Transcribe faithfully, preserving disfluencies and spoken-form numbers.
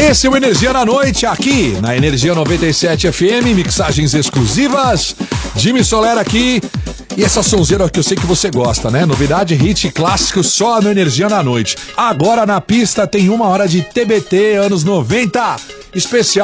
Esse é o Energia na Noite, aqui na Energia noventa e sete F M, mixagens exclusivas. Jimmy Soler aqui. E essa sonzeira que eu sei que você gosta, né? Novidade, hit clássico só no Energia na Noite. Agora na pista tem uma hora de T B T anos noventa. Especial